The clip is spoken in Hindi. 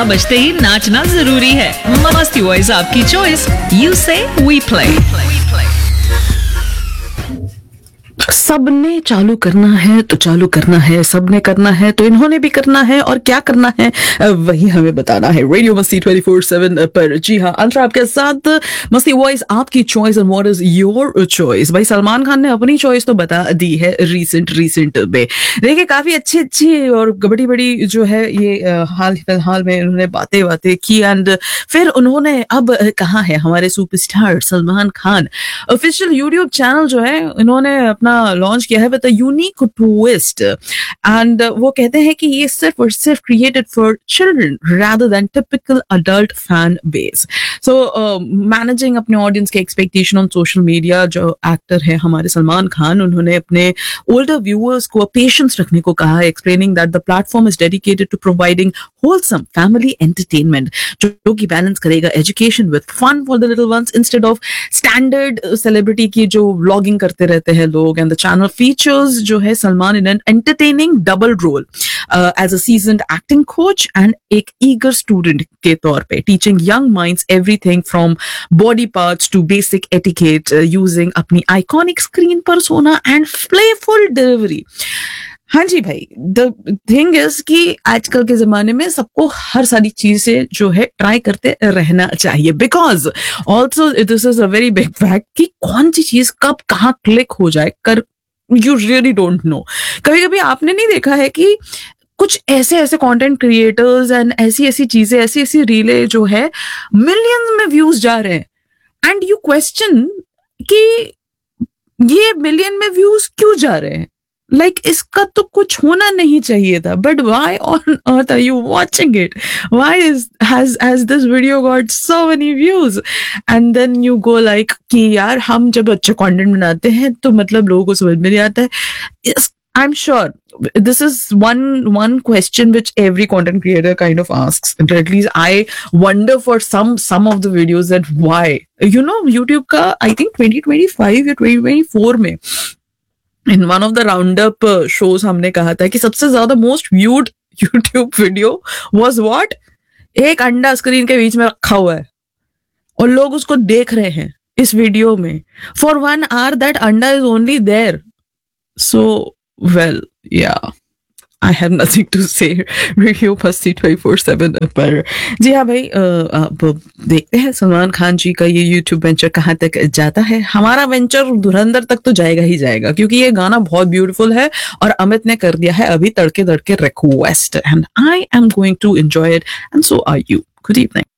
12 बजते ही नाचना जरूरी है। मस्ती वॉइस आपकी चॉइस, यू से वी प्ले। सबने चालू करना है तो चालू करना है, सबने करना है तो इन्होंने भी करना है, और क्या करना है वही हमें बताना है रेडियो मस्ती 24/7 पर। जी हाँ, अंतरा आपके साथ, मस्ती वॉइस आपकी choice and what is your choice. भाई सलमान खान ने अपनी चॉइस तो बता दी है रिसेंट में। देखिए काफी अच्छी और बड़ी बड़ी जो है ये हाल फिलहाल में उन्होंने बातें की, एंड फिर उन्होंने अब कहा है हमारे superstar Salman Khan official YouTube channel जो है इन्होंने अपना लॉन्च किया है with a unique twist, and वो कहते हैं कि ये सिर्फ और सिर्फ created for children rather than typical adult fan base. So managing अपने ऑडियंस के एक्सपेक्टेशन ऑन सोशल मीडिया, जो एक्टर है हमारे सलमान खान, उन्होंने अपने ओल्डर व्यूअर्स को पेशेंस रखने को कहा है, explaining that the platform is dedicated to providing wholesome family entertainment जो कि बैलेंस करेगा education with fun for the little ones instead of standard celebrity की जो व्लॉगिंग करते रहते हैं लोग। एंड द चैनल फीचर्स जो है Salman in an entertaining double role as a seasoned acting coach and एक ईगर स्टूडेंट के तौर पे, teaching young minds everything from body parts to basic etiquette, using अपनी iconic screen persona and playful delivery. हाँ जी भाई, द थिंग इज कि आजकल के जमाने में सबको हर सारी चीजें जो है ट्राई करते रहना चाहिए, because also this is a very big fact कि कौन सी चीज कब कहाँ क्लिक हो जाए कर यू रियली डोंट नो। कभी कभी आपने नहीं देखा है कि कुछ ऐसे कंटेंट क्रिएटर्स एंड ऐसी चीजें, ऐसी रीलें जो है मिलियंस में व्यूज जा रहे हैं, एंड यू क्वेश्चन कि ये मिलियन में व्यूज क्यों जा रहे हैं, लाइक इसका तो कुछ होना नहीं चाहिए था, but why on earth are you watching it, why has this video got so many views, and then you go like कि यार हम जब अच्छा कंटेंट बनाते हैं तो मतलब लोगों को समझ में नहीं आता है। I'm sure this is one question which every content creator kind of asks, and at least I wonder for some of the videos that why, you know, YouTube का I think 2025 या 2024 में in one of the round up shows हमने कहा था कि सबसे ज्यादा most viewed YouTube video was what, एक अंडा स्क्रीन के बीच में रखा हुआ है और लोग उसको देख रहे हैं इस वीडियो में फॉर 1 hour, दैट अंडा is only there. So well या आई हैव नथिंग टू से रेडियो मस्ती 24/7 पर। जी हाँ भाई, अब देखते हैं सलमान खान जी का ये यूट्यूब वेंचर कहाँ तक जाता है। हमारा वेंचर धुरंधर तक तो जाएगा ही जाएगा, क्योंकि ये गाना बहुत ब्यूटीफुल है और अमित ने कर दिया है अभी तड़के request, and I am going to enjoy it, and so are you. Good evening.